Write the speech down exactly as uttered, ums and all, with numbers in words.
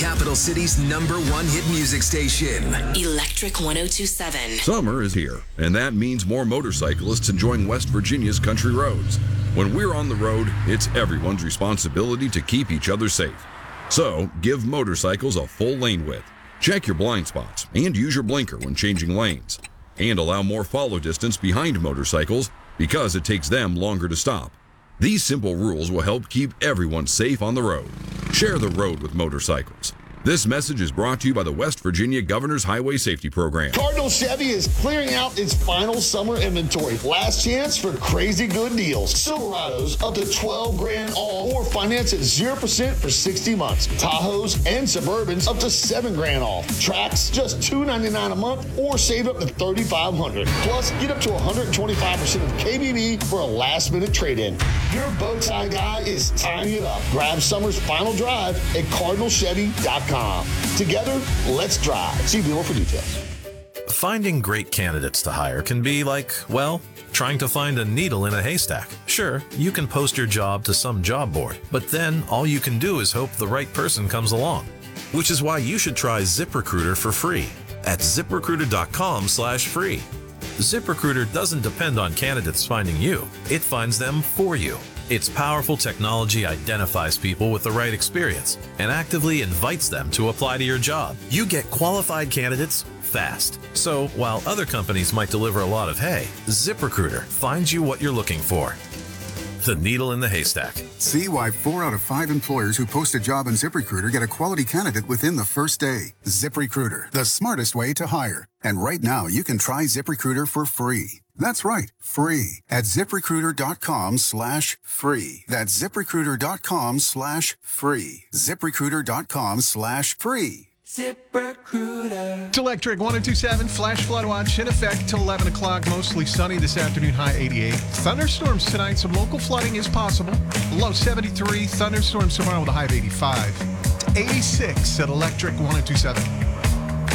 Capital City's number one hit music station. Electric one oh two seven. Summer is here, and that means more motorcyclists enjoying West Virginia's country roads. When we're on the road, it's everyone's responsibility to keep each other safe. So, give motorcycles a full lane width. Check your blind spots and use your blinker when changing lanes. And allow more follow distance behind motorcycles because it takes them longer to stop. These simple rules will help keep everyone safe on the road. Share the road with motorcycles. This message is brought to you by the West Virginia Governor's Highway Safety Program. Cardinal Chevy is clearing out its final summer inventory. Last chance for crazy good deals. Silverados up to twelve grand off, or finance at zero percent for sixty months. Tahoes and Suburbans up to seven grand off. Tracks just two ninety-nine a month, or save up to thirty-five hundred. Plus, get up to one hundred twenty-five percent of K B B for a last minute trade-in. Your bow tie guy is tying it up. Grab summer's final drive at cardinal chevy dot com. Together, let's drive. See dealer for details. Finding great candidates to hire can be like, well, trying to find a needle in a haystack. Sure, you can post your job to some job board, but then all you can do is hope the right person comes along. Which is why you should try ZipRecruiter for free at zip recruiter dot com slash free. ZipRecruiter doesn't depend on candidates finding you. It finds them for you. Its powerful technology identifies people with the right experience and actively invites them to apply to your job. You get qualified candidates fast. So while other companies might deliver a lot of hay, ZipRecruiter finds you what you're looking for. The needle in the haystack. See why four out of five employers who post a job on ZipRecruiter get a quality candidate within the first day. ZipRecruiter, the smartest way to hire. And right now, you can try ZipRecruiter for free. That's right, free at zip recruiter dot com slash free. That's zip recruiter dot com slash free. zip recruiter dot com slash free. ZipRecruiter. It's Electric one oh two seven, flash flood watch in effect till eleven o'clock. Mostly sunny this afternoon, high eighty-eight. Thunderstorms tonight, some local flooding is possible. Low seventy-three, thunderstorms tomorrow with a high of eighty-five. eighty-six at Electric one oh two seven.